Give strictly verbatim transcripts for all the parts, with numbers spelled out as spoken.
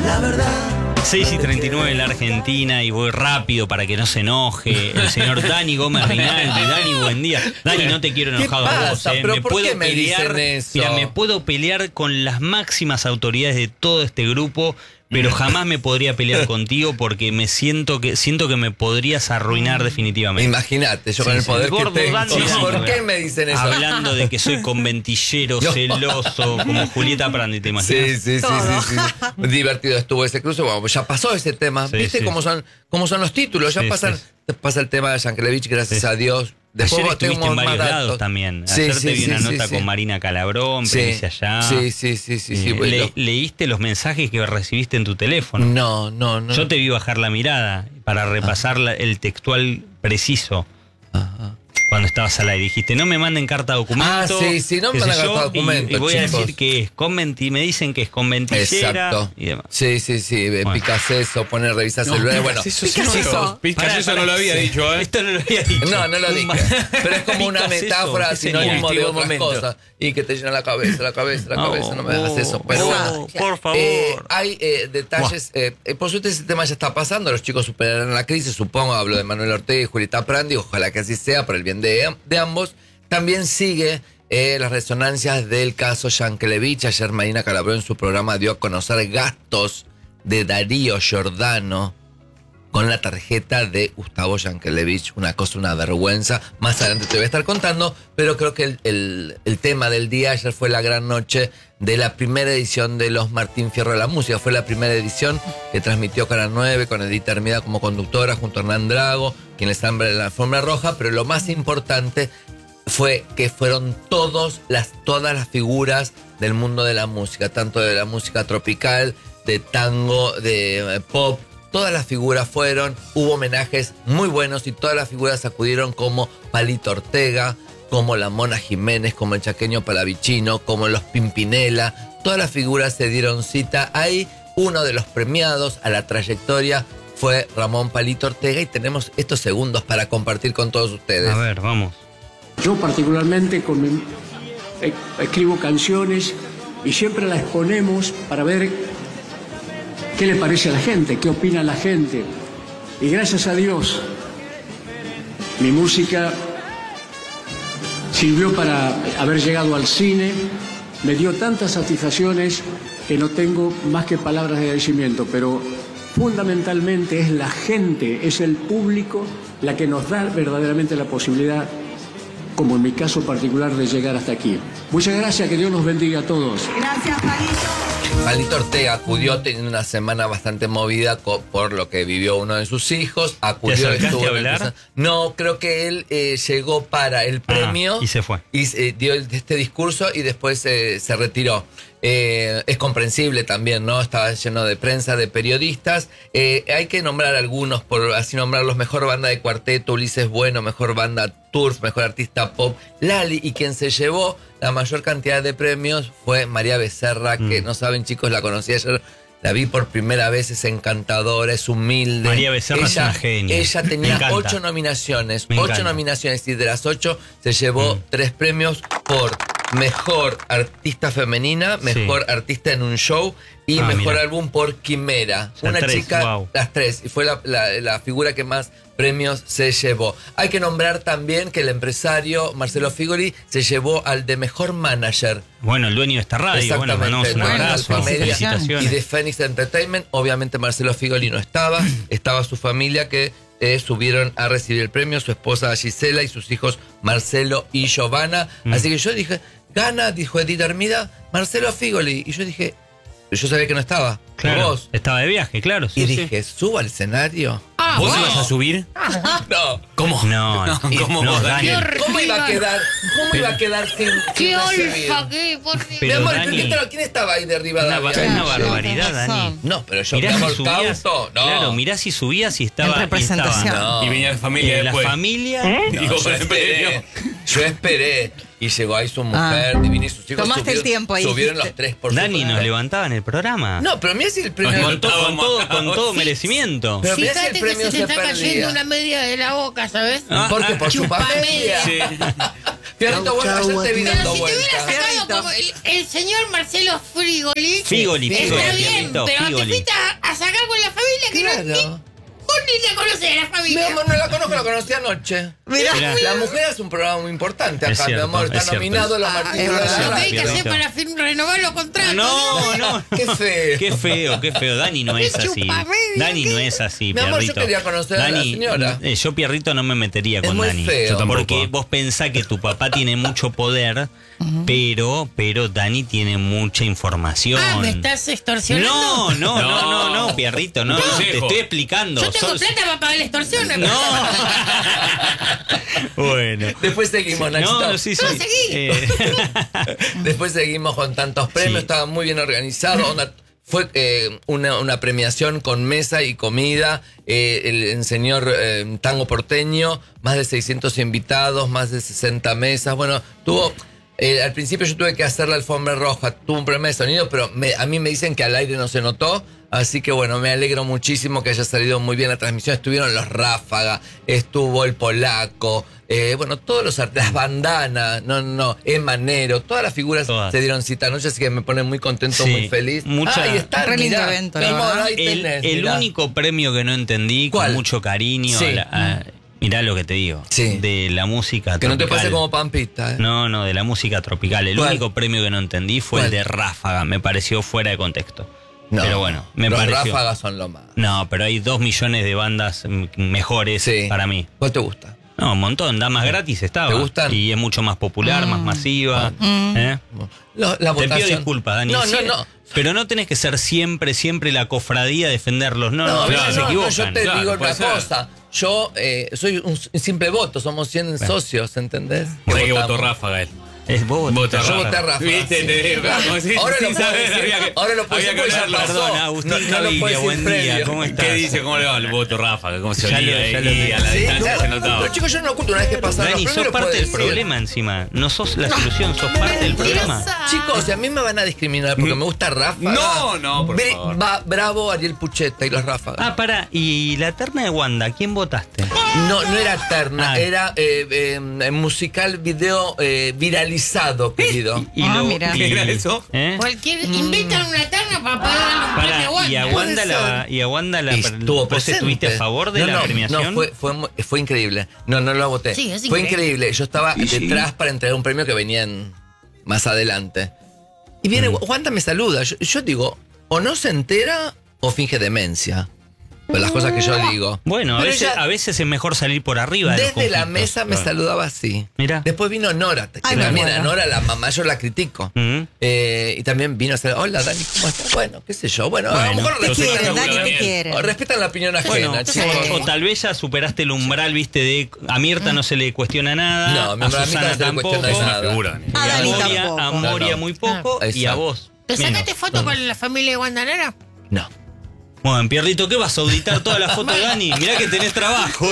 la verdad. seis y treinta y nueve en la Argentina y voy rápido para que no se enoje el señor Dani Gómez Rinaldi. Dani, buen día. Dani, no te quiero enojado a vos. Eh. ¿Pero Me por puedo qué me pelear. dicen eso? Mira, me puedo pelear con las máximas autoridades de todo este grupo, pero jamás me podría pelear contigo porque me siento que siento que me podrías arruinar definitivamente. Imagínate, yo Sí, con el sí. poder Gordo que tengo. Dani, sí, ¿Por sí. qué me dicen eso? Hablando de que soy conventillero, No. celoso, como Julieta Prandi, ¿te imaginas? Sí, sí, sí, sí, sí. Divertido estuvo ese cruce. Bueno, ya pasó ese tema. Sí, ¿Viste sí. cómo son, cómo son los títulos? Ya Sí, pasan, sí. pasa el tema de Yankelevich, gracias Sí. a Dios. Después Ayer estuviste en tenemos varios más lados datos. también. Sí, Ayer sí, te vi sí, una sí, nota sí. con Marina Calabrón, Sí. Primicia allá. Sí, sí, sí, sí, sí. Eh, bueno. le- ¿Leíste los mensajes que recibiste en tu teléfono? No, no, no. Yo te vi bajar la mirada para repasar la- el textual preciso. Ajá. Cuando estabas al aire dijiste, no me manden carta documento. Ah, sí, sí, no me qué sé mandan yo, carta y- documento, Y, voy a chicos. decir que es conventi, me dicen que es conventillera Exacto. y demás. Sí, sí, sí. Bueno. Picas eso, pones, revisas celulares. Bueno, Eso, Picas sí, eso. Picas Pará, eso pará, no lo había sí. dicho, ¿eh? Esto no lo había dicho. no, no lo Un dije. ma- Pero es como una Picas eso, metáfora ¿qué sinónimo de señal? otras Momento. cosas. Y que te llena la cabeza, la cabeza, la No, cabeza. No me hagas eso. Pero oh, bueno. por favor. Eh, hay eh, detalles. Eh, eh, por suerte ese tema ya está pasando. Los chicos superarán la crisis, supongo. Hablo de Manuel Ortega y Julieta Prandi. Ojalá que así sea por el bien de, de ambos. También sigue eh, las resonancias del caso Yankelevich. Ayer Marina Calabró en su programa dio a conocer gastos de Darío Giordano con la tarjeta de Gustavo Yankelevich. Una cosa, una vergüenza. Más adelante te voy a estar contando, pero creo que el, el, el tema del día ayer fue la gran noche de la primera edición de los Martín Fierro de la Música. Fue la primera edición que transmitió Canal nueve con Edith Hermida como conductora junto a Hernán Drago, quien les habla en la alfombra roja, pero lo más importante fue que fueron todos las, todas las figuras del mundo de la música, tanto de la música tropical, de tango, de eh, pop. Todas las figuras fueron, hubo homenajes muy buenos y todas las figuras acudieron como Palito Ortega, como la Mona Jiménez, como el Chaqueño Palavicino, como los Pimpinela. Todas las figuras se dieron cita ahí. Uno de los premiados a la trayectoria fue Ramón Palito Ortega y tenemos estos segundos para compartir con todos ustedes. A ver, vamos. Yo particularmente con mi- eh, escribo canciones y siempre las ponemos para ver qué le parece a la gente, qué opina la gente. Y gracias a Dios, mi música sirvió para haber llegado al cine, me dio tantas satisfacciones que no tengo más que palabras de agradecimiento, pero fundamentalmente es la gente, es el público la que nos da verdaderamente la posibilidad, como en mi caso particular, de llegar hasta aquí. Muchas gracias, que Dios nos bendiga a todos. Gracias, Palito. Palito Ortega acudió teniendo una semana bastante movida co- por lo que vivió uno de sus hijos. Acudió, ¿Te acercaste estuvo a en el hablar? presa- No, creo que él eh, llegó para el premio. y se fue. Y eh, dio el- este discurso y después eh, se retiró. Eh, es comprensible también, ¿no? Estaba lleno de prensa, de periodistas. Eh, hay que nombrar algunos, por así nombrarlos: mejor banda de cuarteto, Ulises Bueno; mejor banda Turf; mejor artista pop, Lali. Y quien se llevó la mayor cantidad de premios fue María Becerra, que Mm. no saben, chicos, la conocí ayer. La vi por primera vez, es encantadora, es humilde. María Becerra es una genia. Ella Me tenía encanta. ocho nominaciones. Me ocho encanta. nominaciones y de las ocho se llevó Mm. tres premios por mejor artista femenina, mejor artista en un show y Ah, mejor mira. álbum por Quimera. O sea, Una tres, chica, wow. las tres, y fue la, la- la figura que más premios se llevó. Hay que nombrar también que el empresario Marcelo Figoli se llevó al de mejor manager. Bueno, el dueño de esta radio, bueno, mandamos un ¿no? abrazo, Alfa Media felicitaciones. y de Phoenix Entertainment. Obviamente Marcelo Figoli no estaba, estaba su familia que eh, subieron a recibir el premio, su esposa Gisela y sus hijos Marcelo y Giovanna. Mm. Así que yo dije, gana, dijo Edith Hermida, Marcelo Figoli. Y yo dije, yo sabía que no estaba. Claro, Vos. estaba de viaje, claro. Sí, Y sí. dije, suba al escenario. ¿Vos ibas a subir? No. ¿Cómo? No, no, ¿Cómo no, vos, Daniel. Daniel? ¿Cómo iba a quedar? ¿Cómo iba a quedar sin, ¡Qué sin recibir? olfa, qué! Por Mi Pero, amor, Dani, ¿quién, estaba- quién estaba ahí de arriba de Una, la ba- avión? una Claro, barbaridad, tenés Dani. razón. No, pero yo, Mirá mi si amor, subías, cauto, no. claro, mirá si subías y estaba, En representación. y estaba, No. Y venía la familia eh, la después. familia. No, Digo, yo por el esperé, premio. yo esperé. Y llegó ahí su mujer, divina, y sus hijos Tomaste subieron, el tiempo ahí, subieron dijiste. los tres por Dani supuesto. nos levantaba en el programa. No, pero mira si el premio... con, to- con Estábamos todo, acá. con todo Sí. merecimiento. Pero mirá si Fíjate el que premio se te se está cayendo perdía. una media de la boca, ¿sabes? Porque por su Chupa familia. Sí. Fierrito, bueno, Chau, ayer te vi chau, dando Pero si te hubiera vueltas. sacado como el, el señor Marcelo Frigoli, Figoli, está Figoli, bien, Fierrito, pero te Figoli. fuiste a, a sacar con la familia que no, ni, Claro. vos ni te conocés a la Mi familia. amor, no la conozco, la conocí anoche. Mirá. Mirá. La mujer es un programa muy importante Es acá, mi cierto, amor. es Está cierto. nominado a los Ah, Martín es de la verdad. Lo que radio. hay que hacer Fierrito. para fin- renovar los contratos. No, no. Qué feo. Qué feo, qué feo. Dani no es así. Chupa media, Dani ¿qué? no es así, Mi amor, yo Pierrito. quería conocer a la Dani, señora. eh, Yo, Pierrito, no me metería Es con muy Dani. feo. Yo tampoco. Porque vos pensás que tu papá tiene mucho poder, pero, pero Dani tiene mucha información. Ah, ¿me estás extorsionando? No, no, no, no, No. no, Pierrito, no, Un no, te consejo. estoy explicando. Yo tengo Sos- plata para pagar la extorsión. ¿me No. Bueno. Después seguimos, Nachito. No, sí, sí. No, seguí. Eh, Después seguimos con tantos premios, Sí. estaba muy bien organizado. Onda, fue eh, una, una premiación con mesa y comida. Eh, el, el señor eh, Tango Porteño, más de seiscientos invitados, más de sesenta mesas. Bueno, tuvo. eh, al principio yo tuve que hacer la alfombra roja, tuvo un problema de sonido, pero me- a mí me dicen que al aire no se notó. Así que bueno, me alegro muchísimo que haya salido muy bien la transmisión. Estuvieron los Ráfaga, estuvo el Polaco, eh, bueno, todos los art- las bandanas, no, no, no, Emanero, todas las figuras Todas. se dieron cita anoche, así que me pone muy contento, Sí, muy feliz. mucha- Ahí está, Re lindo mirá, evento, mi la amor, verdad. ahí el tenés, el mirá. único premio que no entendí, ¿Cuál? con mucho cariño, Sí. a la- a- mirá lo que te digo, Sí. de la música Que no te tropical. pase como Pampita, ¿eh? No, no, de la música tropical. El ¿Cuál? único premio que no entendí fue ¿Cuál? el de Ráfaga. Me pareció fuera de contexto. No, Pero bueno, me los pareció. Ráfagas son lo más. No, pero hay dos millones de bandas mm, mejores Sí. para mí. ¿Cuál te gusta? No, un montón. Damas gratis estaba. ¿Te gustan? Y es mucho más popular, más masiva. ¿eh? Lo- la Te votación. pido disculpas, Dani. No, Sí, no, no. Pero no tenés que ser siempre, siempre la cofradía a defenderlos. No, no, No, a veces no, se no, equivocan. yo te Claro, digo puede una ser. cosa. Yo eh, soy un simple voto, somos cien socios, ¿entendés? Por ahí que Votamos. votó Ráfaga él. Es vos. Votó Yo Ráfaga. voté a Ráfaga, Viste, sí. te- como si- Ahora lo sin puedo saber, decir, había que- ahora lo puedo había decir que porque ya hablarlo. pasó. Perdón, Agustín No- no lo Caviglia, puedo decir buen día, previo. ¿cómo estás? ¿Qué dice? ¿Cómo le va el voto Ráfaga? ¿Cómo se Ya olía lo- ahí ya lo- y a la Sí, distancia no, se notaba? Pero chicos, yo no oculto, una vez que pasaron Dani, los sos premios, parte lo del puedo decir. problema encima. No sos la solución, sos parte del problema. Chicos, si a mí me van a discriminar porque me gusta Ráfaga. No, no, por Bri- favor. va- bravo Ariel Pucheta y los Ráfagas. Ah, pará. ¿Y la terna de Wanda? ¿Quién votaste? No, no era terna, Ah. era eh, eh, musical video eh, viralizado, querido. Y Ah, lo- mira. y- ¿Qué era eso? ¿Eh? Cualquier, invitan una terna para pagarle un Pará, premio Wanda. y a Wanda Puede la, y a Wanda la Estuvo ¿vos presente. estuviste a favor de No, la no, premiación? No, fue, fue, mu- fue increíble. No, no lo voté. Sí, es fue increíble. increíble. Yo estaba detrás para entregar un premio que venían más adelante. Y viene, Mm. Wanda me saluda. Yo, yo digo, o no se entera o finge demencia. Pero las cosas que yo digo. Bueno, a Pero veces, ella- a veces es mejor salir por arriba. de los Desde la conflictos. mesa me Claro. saludaba así. Mirá. Después vino Nora, que Ay, me también a muero. Nora, la mamá, yo la critico. Mm. Eh, y también vino a hacer, hola Dani, ¿cómo estás? Bueno, qué sé yo. Bueno, a lo Bueno, mejor Te respetan, quieren, la- Dani, te bien. quieren. o respetan la opinión ajena, Bueno, chicos. o, o tal vez ya superaste el umbral, viste, de a Mirta no se le cuestiona nada, No, a mi a amiga Susana no se le tampoco, cuestiona nada. Figura, Dani. A a Dani Moria, tampoco. a Moria No, no. muy poco Ah, y a exacto. vos. ¿Te menos. sacaste foto con la familia de Wanda Nara? No. Bueno, Pierrito, ¿qué vas a auditar todas las fotos de Dani? Mirá que tenés trabajo.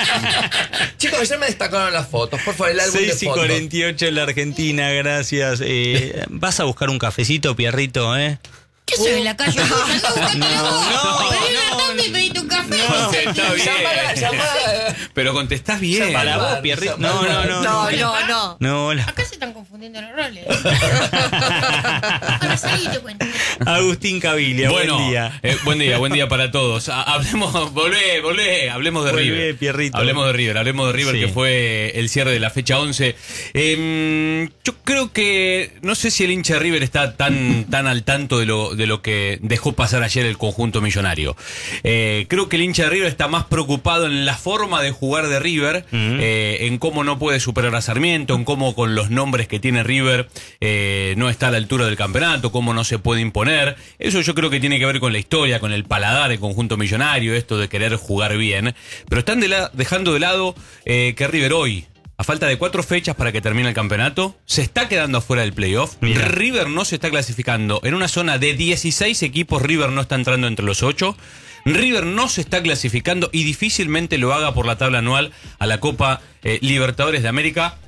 Chicos, ayer me destacaron las fotos. Por favor, el álbum seis de y fotos. cuarenta y ocho en la Argentina, gracias. Eh, ¿Vas a buscar un cafecito, Pierrito, eh? ¿Qué soy en la calle? No, no, no, Vení no, a la tarde y pedí tu café. No, está bien. Llamala, llamala. Pero contestás bien. Para vos, Llamala, Pierrito. llamala. No, no, no. No, no, no. No, hola. Acá se están confundiendo los roles. Ahora salí y te cuento. Agustín Caviglia, Bueno, buen día. eh, buen día, buen día para todos. Ha- Hablemos, volvé, volvé, hablemos de Volvé, River. Pierrito. Hablemos de River, hablemos de River, Sí. que fue el cierre de la fecha once. Eh, yo creo que, no sé si el hincha de River está tan, tan al tanto de lo, de lo que dejó pasar ayer el conjunto millonario. Eh, creo que el hincha de River está más preocupado en la forma de jugar de River, Ujú. eh, en cómo no puede superar a Sarmiento, en cómo con los nombres que tiene River eh, no está a la altura del campeonato, cómo no se puede imponer. Eso yo creo que tiene que ver con la historia, con el paladar del conjunto millonario, esto de querer jugar bien. Pero están de la- dejando de lado eh, que River hoy, a falta de cuatro fechas para que termine el campeonato, se está quedando afuera del playoff. Mira. River no se está clasificando. En una zona de dieciséis equipos, River no está entrando entre los ocho. River no se está clasificando y difícilmente lo haga por la tabla anual a la Copa eh, Libertadores de América.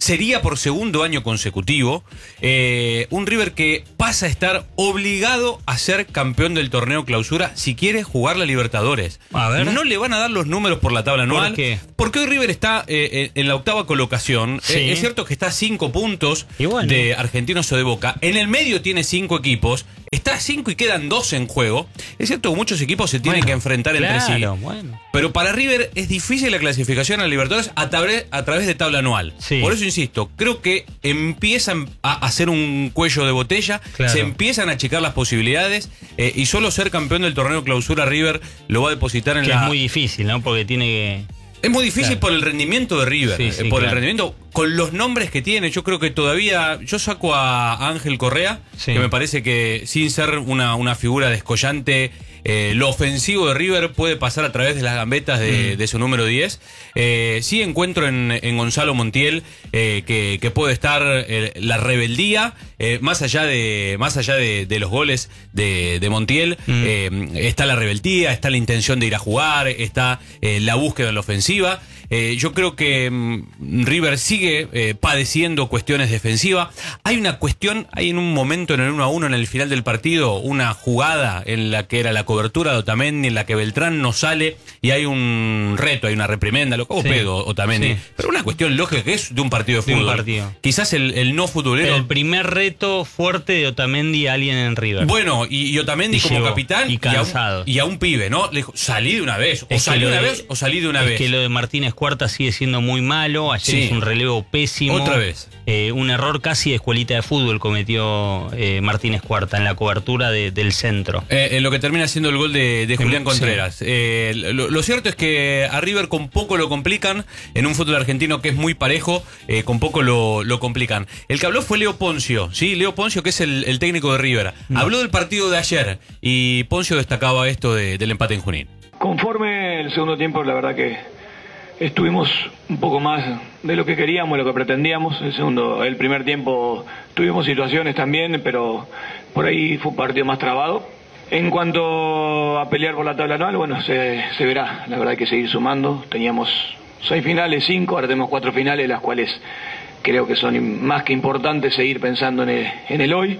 sería por segundo año consecutivo, eh, un River que pasa a estar obligado a ser campeón del torneo clausura si quiere jugar la Libertadores. A ver. No le van a dar los números por la tabla anual. ¿Por qué? Porque hoy River está eh, en la octava colocación. Sí. Eh, es cierto que está a cinco puntos Y bueno. de Argentinos o de Boca. En el medio tiene cinco equipos. Está a cinco y quedan dos en juego. Es cierto que muchos equipos se tienen Bueno, que enfrentar entre sí. claro, bueno. Pero para River es difícil la clasificación a Libertadores a, través, a través de tabla anual. Sí. Por eso insisto, creo que empiezan a hacer un cuello de botella, Claro. se empiezan a achicar las posibilidades eh, y solo ser campeón del torneo clausura River lo va a depositar en Que la... es muy difícil, ¿no? Porque tiene que... Es muy difícil Claro. por el rendimiento de River, Sí, eh, sí, por el claro. rendimiento, con los nombres que tiene. Yo creo que todavía, yo saco a Ángel Correa, Sí. que me parece que sin ser una, una figura descollante, eh, lo ofensivo de River puede pasar a través de las gambetas de, Mm. de su número diez. Eh, sí encuentro en, en Gonzalo Montiel eh, que, que puede estar eh, la rebeldía, eh, más allá de más allá de, de los goles de, de Montiel, Mm. eh, está la rebeldía, está la intención de ir a jugar, está eh, la búsqueda en la ofensiva. Eh, yo creo que mm, River sigue eh, padeciendo cuestiones defensivas. Hay una cuestión, hay en un momento en el uno a uno en el final del partido, una jugada en la que era la cobertura de Otamendi, en la que Beltrán no sale y hay un reto, hay una reprimenda, lo que hago Sí. pedo Otamendi. Sí. Pero una cuestión lógica que es de un partido de De un fútbol. partido. Quizás el, el no futbolero. El primer reto fuerte de Otamendi a alguien en River. Bueno, y, y Otamendi Y como llegó, capitán y a un- cansado. y a un pibe, ¿no? Le dijo, salí de una vez, o Es que salí de lo una de- vez o salí de una es vez. que lo de Martínez Cuarta sigue siendo muy malo. Ayer Sí. hizo un relevo pésimo. Otra vez. Eh, un error casi de escuelita de fútbol cometió eh, Martínez Cuarta en la cobertura de- del centro. Eh, en lo que termina siendo el gol de, de Julián Sí. Contreras. Eh, lo, lo cierto es que a River con poco lo complican, en un fútbol argentino que es muy parejo, eh, con poco lo, lo complican. El que habló fue Leo Poncio, ¿sí? Leo Poncio, que es el, el técnico de River. Mm. Habló del partido de ayer y Poncio destacaba esto de- del empate en Junín. Conforme el segundo tiempo, la verdad que estuvimos un poco más de lo que queríamos, de lo que pretendíamos. El segundo, el primer tiempo tuvimos situaciones también, pero por ahí fue un partido más trabado. En cuanto a pelear por la tabla anual, bueno, se, se verá. La verdad hay que seguir sumando. Teníamos seis finales, cinco, ahora tenemos cuatro finales, las cuales creo que son más que importantes seguir pensando en el, en el hoy.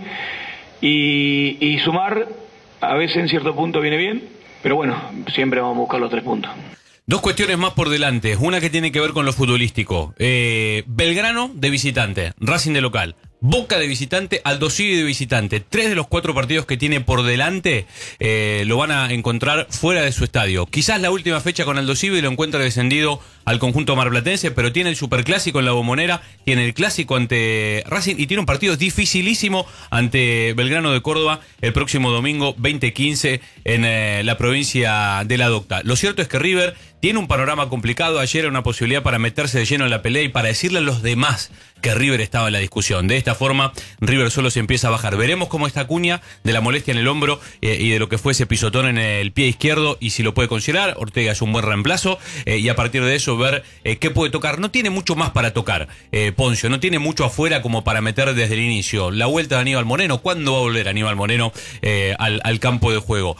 Y, y sumar, a veces en cierto punto viene bien, pero bueno, siempre vamos a buscar los tres puntos. Dos cuestiones más por delante. Una que tiene que ver con lo futbolístico. Eh, Belgrano de visitante, Racing de local. Boca de visitante, Aldosivi de visitante. Tres de los cuatro partidos que tiene por delante eh, lo van a encontrar fuera de su estadio. Quizás la última fecha con Aldosivi lo encuentra descendido al conjunto marplatense, pero tiene el superclásico en la Bombonera, tiene el clásico ante Racing y tiene un partido dificilísimo ante Belgrano de Córdoba el próximo domingo veinte quince en eh, la provincia de La Docta. Lo cierto es que River tiene un panorama complicado. Ayer era una posibilidad para meterse de lleno en la pelea y para decirle a los demás que River estaba en la discusión. De esta forma, River solo se empieza a bajar. Veremos cómo esta cuña de la molestia en el hombro eh, y de lo que fue ese pisotón en el pie izquierdo y si lo puede considerar. Ortega es un buen reemplazo eh, y a partir de eso ver eh, qué puede tocar. No tiene mucho más para tocar, eh, Poncio. No tiene mucho afuera como para meter desde el inicio. La vuelta de Aníbal Moreno. ¿Cuándo va a volver Aníbal Moreno eh, al, al campo de juego?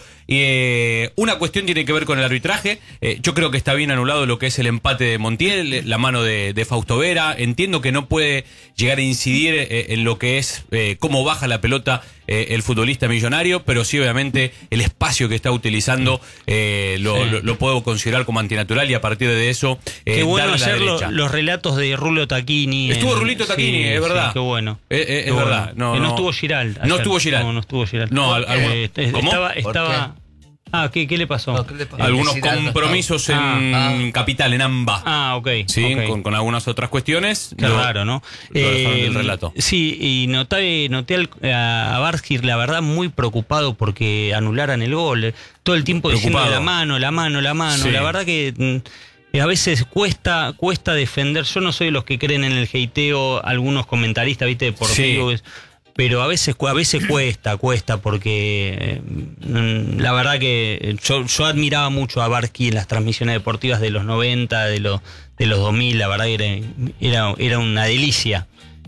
Eh, una cuestión tiene que ver con el arbitraje. Eh, yo creo que está bien anulado lo que es el empate de Montiel, la mano de, de Fausto Vera. Entiendo que no puede llegar a incidir eh, en lo que es eh, cómo baja la pelota eh, el futbolista millonario, pero sí obviamente el espacio que está utilizando eh, lo, Sí. lo, lo puedo considerar como antinatural y a partir de eso eh, Qué bueno darle a la ayer lo- derecha. los relatos de Rulo Tacchini. Estuvo en- Rulito Tacchini, sí, es verdad. sí, qué bueno. Eh, eh, es Qué verdad. bueno. No, Eh, no no. estuvo Giral. No ayer. estuvo Giral. No, no estuvo Giral. No, al- algún- Eh, est- ¿Cómo? Estaba, ¿Por estaba... Ah, ¿qué, ¿qué le pasó? No, ¿qué le pasó? Algunos Que Giral no compromisos en Ah, ah. Capital, en AMBA. Ah, ok. Sí, ok. con, con algunas otras cuestiones. Qué Lo- raro, ¿no? lo dejaron Eh, del relato. Sí, y noté, noté al- a, a Barsky, la verdad, muy preocupado porque anularan el gol. Todo el tiempo diciendo Preocupado. la mano, la mano, la mano. Sí. La verdad que mm, a veces cuesta cuesta defender. Yo no soy de los que creen en el hateo, algunos comentaristas, viste, deportivos. Pero a veces a veces cuesta, cuesta, porque eh, la verdad que yo, yo admiraba mucho a Barsky en las transmisiones deportivas de los noventa, de los, de los dos mil, la verdad que era, era, era una delicia.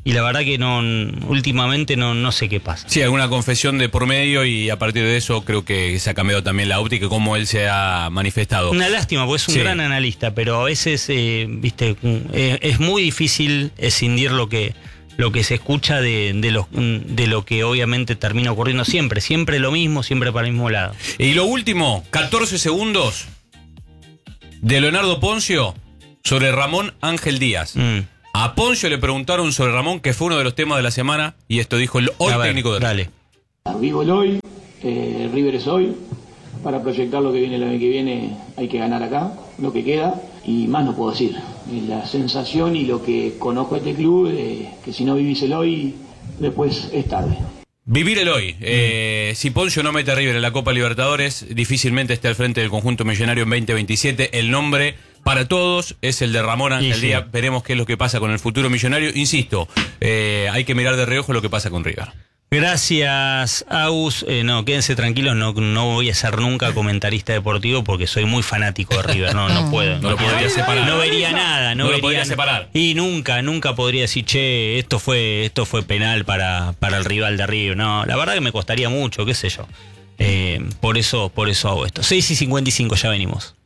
y la verdad que no últimamente no, no sé qué pasa. Sí, alguna confesión de por medio y a partir de eso creo que se ha cambiado también la óptica y cómo él se ha manifestado. Una lástima, porque es un Sí. gran analista, pero a veces, eh, viste, eh, es muy difícil escindir lo que lo que se escucha de, de, lo, de lo que obviamente termina ocurriendo siempre, siempre lo mismo, siempre para el mismo lado. Y lo último, catorce segundos de Leonardo Poncio sobre Ramón Ángel Díaz. Mm. A Poncio le preguntaron sobre Ramón, que fue uno de los temas de la semana, y esto dijo el hoy A ver, técnico de dale. Vivo el hoy, eh, River es hoy. Para proyectar lo que viene el año que viene hay que ganar acá, lo que queda, y más no puedo decir. Eh, La sensación y lo que conozco de este club, eh, que si no vivís el hoy, después es tarde. Vivir el hoy. Eh, si Poncio no mete a River en la Copa Libertadores, difícilmente esté al frente del conjunto millonario en veinte veintisiete. El nombre para todos es el de Ramón Ángel Sí, sí. Díaz. Veremos qué es lo que pasa con el futuro millonario. Insisto, eh, hay que mirar de reojo lo que pasa con River. Gracias, Agus. Eh, no, quédense tranquilos, no, no voy a ser nunca comentarista deportivo porque soy muy fanático de River, no, no puedo. No lo quiero- podría separar. No vería nada, no, No lo vería podría na- separar. Y nunca, nunca podría decir, che, esto fue, esto fue penal para, para el rival de River. No, la verdad que me costaría mucho, qué sé yo. Eh, por eso, por eso hago esto. seis y cincuenta y cinco, ya venimos.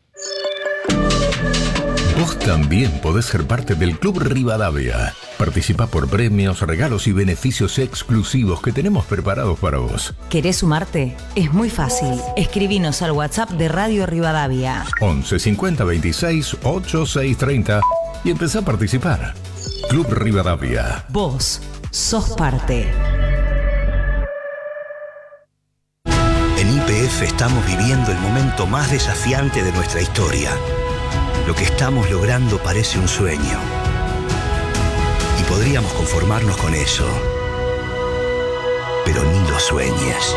Vos también podés ser parte del Club Rivadavia. Participa por premios, regalos y beneficios exclusivos que tenemos preparados para vos. ¿Querés sumarte? Es muy fácil. Escribinos al WhatsApp de Radio Rivadavia. once cincuenta veintiséis ochenta y seis treinta y empezá a participar. Club Rivadavia. Vos sos parte. En Y P F estamos viviendo el momento más desafiante de nuestra historia. Lo que estamos logrando parece un sueño. Y podríamos conformarnos con eso. Pero ni lo sueñes.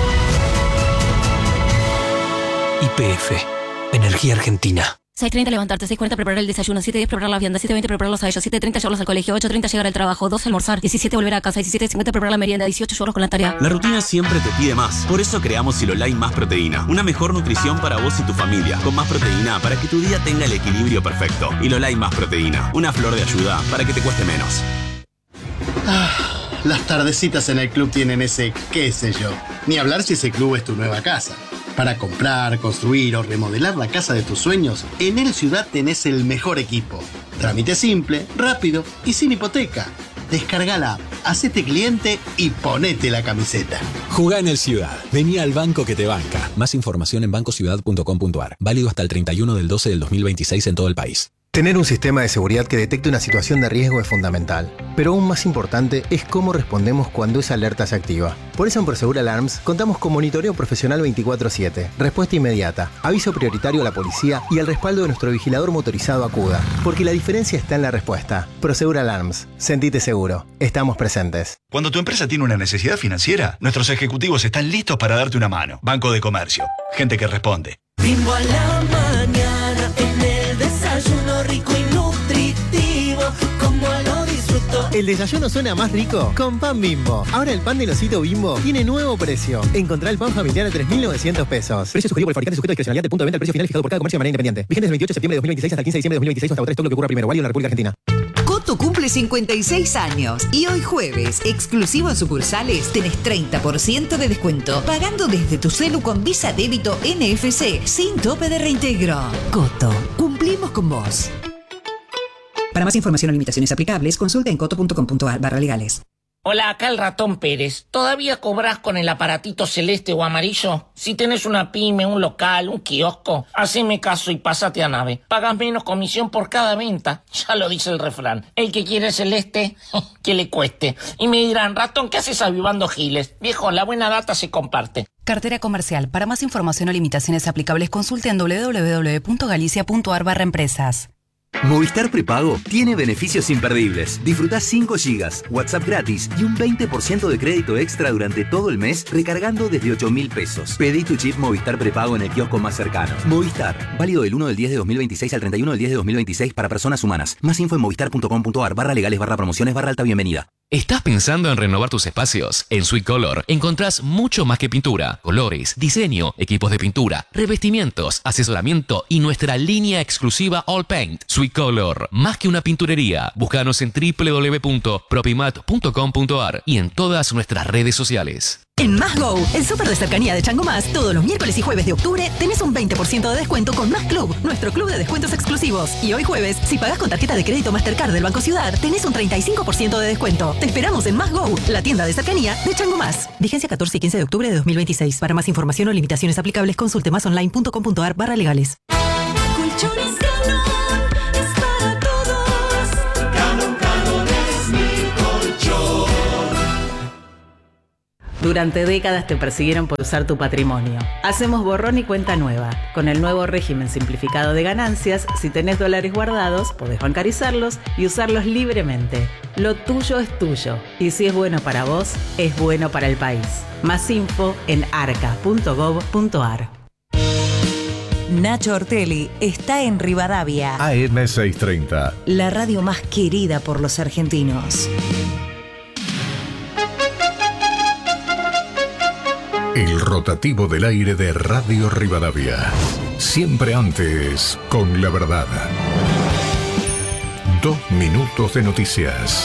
Y P F, Energía Argentina. seis treinta levantarte, seis cuarenta preparar el desayuno, siete diez preparar la vianda, siete veinte prepararlos a ellos, siete treinta llevarlos al colegio, ocho treinta llegar al trabajo, doce almorzar, diecisiete volver a casa, diecisiete cincuenta preparar la merienda, dieciocho llevarlos con la tarea. La rutina siempre te pide más. Por eso creamos Siloline Más Proteína. Una mejor nutrición para vos y tu familia. Con más proteína para que tu día tenga el equilibrio perfecto. Siloline Más Proteína. Una flor de ayuda para que te cueste menos. Ah, las tardecitas en el club tienen ese qué sé yo. Ni hablar si ese club es tu nueva casa. Para comprar, construir o remodelar la casa de tus sueños, en El Ciudad tenés el mejor equipo. Trámite simple, rápido y sin hipoteca. Descarga la app, hacete cliente y ponete la camiseta. Jugá en El Ciudad. Vení al banco que te banca. Más información en banco ciudad punto com punto a r. Válido hasta el treinta y uno del doce del dos mil veintiséis en todo el país. Tener un sistema de seguridad que detecte una situación de riesgo es fundamental, pero aún más importante es cómo respondemos cuando esa alerta se activa. Por eso en Prosegur Alarms contamos con monitoreo profesional veinticuatro siete, respuesta inmediata, aviso prioritario a la policía y el respaldo de nuestro vigilador motorizado Acuda, porque la diferencia está en la respuesta. Prosegur Alarms, sentite seguro, estamos presentes. Cuando tu empresa tiene una necesidad financiera, nuestros ejecutivos están listos para darte una mano. Banco de Comercio, gente que responde. Bimbo a la mañana, en el desayuno rico y nutritivo, como lo disfruto. ¿El desayuno suena más rico? Con pan Bimbo. Ahora el pan del osito Bimbo tiene nuevo precio. Encontrá el pan familiar a tres mil novecientos pesos. Precio sugerido por el fabricante sujeto a discrecionalidad del punto de venta. El precio final fijado por cada comercio de manera independiente. Vigente desde el veintiocho de septiembre de dos mil veintiséis hasta el quince de diciembre de dos mil veintiséis hasta agotar todo lo que ocurra primero. Válido en la República Argentina. Coto cumple cincuenta y seis años y hoy jueves, exclusivo en sucursales, tenés treinta por ciento de descuento pagando desde tu celu con Visa Débito N F C sin tope de reintegro. Coto, cumplimos con vos. Para más información o limitaciones aplicables, consulta en coto punto com punto a r barra legales. Hola, acá el Ratón Pérez. ¿Todavía cobras con el aparatito celeste o amarillo? Si tenés una pyme, un local, un kiosco, haceme caso y pásate a Nave. Pagas menos comisión por cada venta. Ya lo dice el refrán. El que quiere celeste, que le cueste. Y me dirán, Ratón, ¿qué haces avivando giles? Viejo, la buena data se comparte. Cartera comercial. Para más información o limitaciones aplicables, consulte en doble u doble u doble u punto galicia punto a r barra empresas. Movistar Prepago tiene beneficios imperdibles. Disfrutá cinco gigas, WhatsApp gratis y un veinte por ciento de crédito extra durante todo el mes recargando desde ocho mil pesos. Pedí tu chip Movistar Prepago en el kiosco más cercano. Movistar, válido del uno del diez de dos mil veintiséis al treinta y uno del diez de dos mil veintiséis para personas humanas. Más info en movistar punto com punto a r barra legales barra promociones barra alta bienvenida. ¿Estás pensando en renovar tus espacios? En Sweet Color encontrás mucho más que pintura, colores, diseño, equipos de pintura, revestimientos, asesoramiento y nuestra línea exclusiva All Paint. Sweet Color, más que una pinturería. Búscanos en doble u doble u doble u punto propimat punto com punto a r y en todas nuestras redes sociales. En Más Go, el súper de cercanía de Chango Más, todos los miércoles y jueves de octubre tenés un veinte por ciento de descuento con Más Club, nuestro club de descuentos exclusivos. Y hoy jueves, si pagás con tarjeta de crédito Mastercard del Banco Ciudad, tenés un treinta y cinco por ciento de descuento. Te esperamos en Más Go, la tienda de cercanía de Chango Más. Vigencia catorce y quince de octubre de dos mil veintiséis. Para más información o limitaciones aplicables, consulte masonline punto com punto a r barra legales. Colchones Canon es para todos. Canon, Canon es mi colchón. Durante décadas te persiguieron por usar tu patrimonio. Hacemos borrón y cuenta nueva. Con el nuevo régimen simplificado de ganancias, si tenés dólares guardados, podés bancarizarlos y usarlos libremente. Lo tuyo es tuyo. Y si es bueno para vos, es bueno para el país. Más info en arca punto gov punto a r. Nacho Ortelli está en Rivadavia. A M seiscientos treinta. La radio más querida por los argentinos. El rotativo del aire de Radio Rivadavia. Siempre antes, con la verdad. Dos minutos de noticias.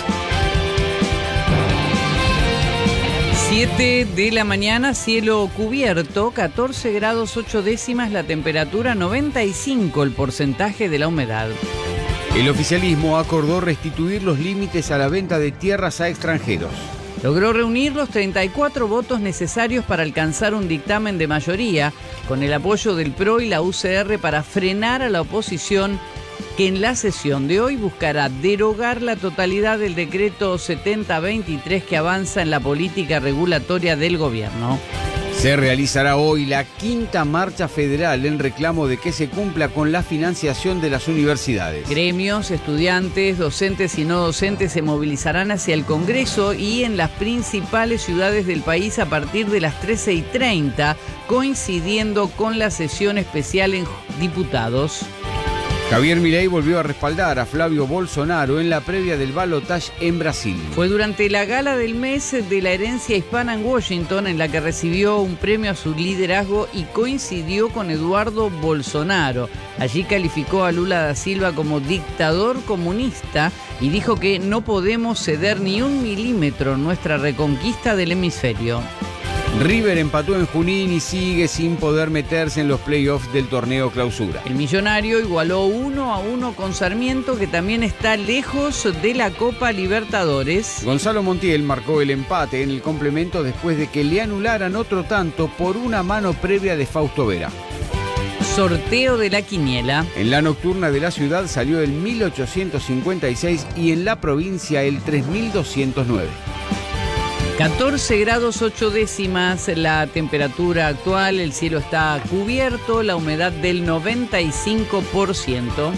siete de la mañana, cielo cubierto, catorce grados ocho décimas la temperatura, noventa y cinco el porcentaje de la humedad. El oficialismo acordó restituir los límites a la venta de tierras a extranjeros. Logró reunir los treinta y cuatro votos necesarios para alcanzar un dictamen de mayoría, con el apoyo del P R O y la U C R para frenar a la oposición, que en la sesión de hoy buscará derogar la totalidad del decreto setenta veintitrés que avanza en la política regulatoria del gobierno. Se realizará hoy la quinta marcha federal en reclamo de que se cumpla con la financiación de las universidades. Gremios, estudiantes, docentes y no docentes se movilizarán hacia el Congreso y en las principales ciudades del país a partir de las trece y treinta, coincidiendo con la sesión especial en diputados. Javier Milei volvió a respaldar a Flavio Bolsonaro en la previa del balotaje en Brasil. Fue durante la gala del mes de la herencia hispana en Washington, en la que recibió un premio a su liderazgo y coincidió con Eduardo Bolsonaro. Allí calificó a Lula da Silva como dictador comunista y dijo que no podemos ceder ni un milímetro en nuestra reconquista del hemisferio. River empató en Junín y sigue sin poder meterse en los playoffs del torneo Clausura. El Millonario igualó uno a uno con Sarmiento, que también está lejos de la Copa Libertadores. Gonzalo Montiel marcó el empate en el complemento después de que le anularan otro tanto por una mano previa de Fausto Vera. Sorteo de la quiniela. En la nocturna de la ciudad salió el mil ochocientos cincuenta y seis y en la provincia el tres mil doscientos nueve. catorce grados ocho décimas la temperatura actual, el cielo está cubierto, la humedad del noventa y cinco por ciento.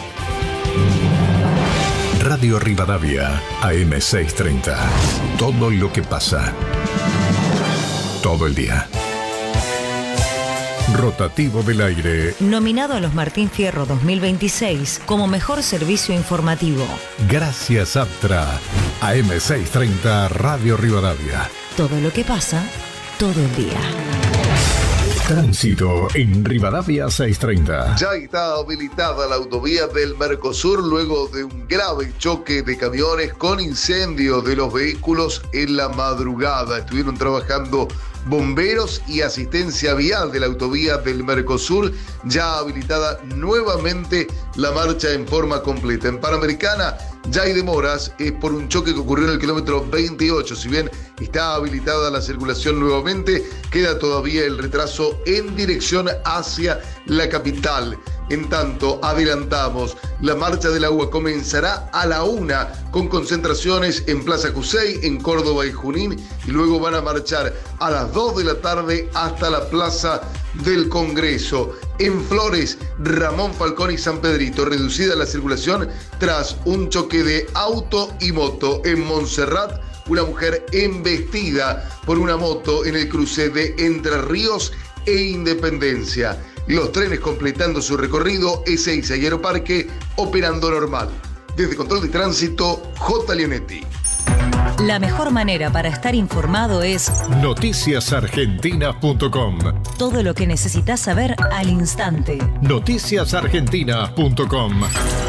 Radio Rivadavia, A M seiscientos treinta. Todo lo que pasa. Todo el día. Rotativo del aire. Nominado a los Martín Fierro dos mil veintiséis como mejor servicio informativo. Gracias, Aptra. A M seiscientos treinta, Radio Rivadavia. Todo lo que pasa, todo el día. Tránsito en Rivadavia seiscientos treinta. Ya está habilitada la autovía del Mercosur luego de un grave choque de camiones con incendio de los vehículos en la madrugada. Estuvieron trabajando bomberos y asistencia vial de la autovía del Mercosur, ya habilitada nuevamente la marcha en forma completa. En Panamericana ya hay demoras, es por un choque que ocurrió en el kilómetro veintiocho. Si bien está habilitada la circulación nuevamente, queda todavía el retraso en dirección hacia la capital. En tanto, adelantamos, la Marcha del Agua comenzará a la una con concentraciones en Plaza Cusey, en Córdoba y Junín, y luego van a marchar a las dos de la tarde hasta la Plaza del Congreso. En Flores, Ramón Falcón y San Pedrito, reducida la circulación tras un choque de auto y moto. En Montserrat, una mujer embestida por una moto en el cruce de Entre Ríos e Independencia. Los trenes completando su recorrido, Ezeiza y Aeroparque operando normal. Desde Control de Tránsito, J. Leonetti. La mejor manera para estar informado es noticias argentinas punto com. Todo lo que necesitas saber al instante. noticias argentinas punto com.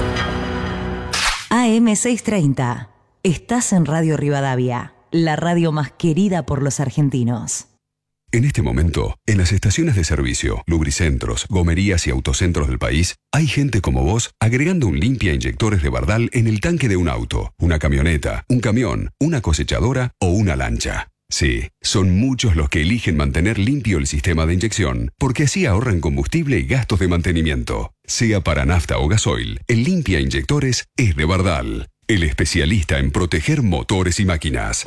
A M seiscientos treinta. Estás en Radio Rivadavia, la radio más querida por los argentinos. En este momento, en las estaciones de servicio, lubricentros, gomerías y autocentros del país, hay gente como vos agregando un limpia inyectores de Bardal en el tanque de un auto, una camioneta, un camión, una cosechadora o una lancha. Sí, son muchos los que eligen mantener limpio el sistema de inyección, porque así ahorran combustible y gastos de mantenimiento. Sea para nafta o gasoil, el limpia inyectores es de Bardal, el especialista en proteger motores y máquinas.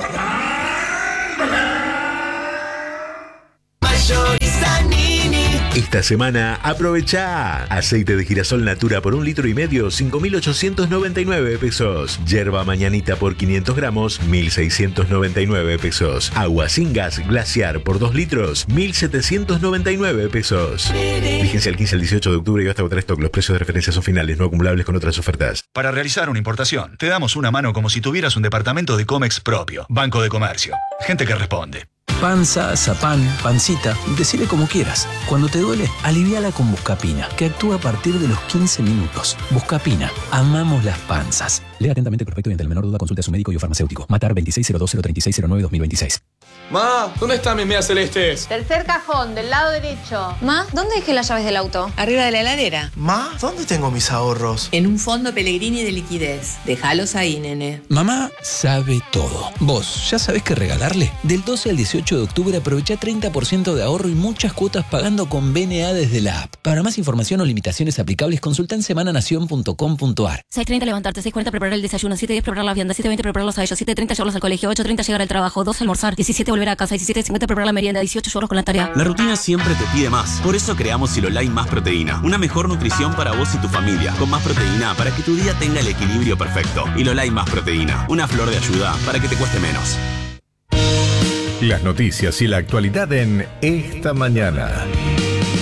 Esta semana aprovecha aceite de girasol Natura por un litro y medio, cinco mil ochocientos noventa y nueve pesos. Yerba mañanita por quinientos gramos, mil seiscientos noventa y nueve pesos. Agua sin gas glaciar por dos litros, mil setecientos noventa y nueve pesos. Vigencia el quince al dieciocho de octubre y hasta agotar stock. Los precios de referencia son finales, no acumulables con otras ofertas. Para realizar una importación, te damos una mano como si tuvieras un departamento de Comex propio. Banco de Comercio. Gente que responde. Panza, zapán, pancita, decile como quieras. Cuando te duele, aliviala con Buscapina, que actúa a partir de los quince minutos. Buscapina, amamos las panzas. Lea atentamente el prospecto y ante el menor duda consulte a su médico y o farmacéutico. Matar veintiséis cero dos cero treinta y seis cero nueve dos mil veintiséis. Ma, ¿dónde están mis medias celestes? Tercer cajón, del lado derecho. Ma, ¿dónde dejé las llaves del auto? Arriba de la heladera. Ma, ¿dónde tengo mis ahorros? En un fondo Pellegrini de liquidez. Déjalos ahí, nene. Mamá sabe todo. ¿Vos ya sabés qué regalarle? Del doce al dieciocho de octubre aprovecha treinta por ciento de ahorro y muchas cuotas pagando con B N A desde la app. Para más información o limitaciones aplicables, consulta en semana nación punto com punto a r. seis treinta levantarte, seis cuarenta preparar el desayuno, siete diez preparar la vianda, siete veinte prepararlos a ellos, siete treinta llevarlos al colegio, ocho treinta llegar al trabajo, doce almorzar, diecisiete volver a casa, diecisiete cincuenta preparar la merienda, dieciocho llevarlos con la tarea. La rutina siempre te pide más. Por eso creamos Silolai Más Proteína. Una mejor nutrición para vos y tu familia. Con más proteína para que tu día tenga el equilibrio perfecto. Silolai Más Proteína. Una flor de ayuda para que te cueste menos. Las noticias y la actualidad en Esta Mañana.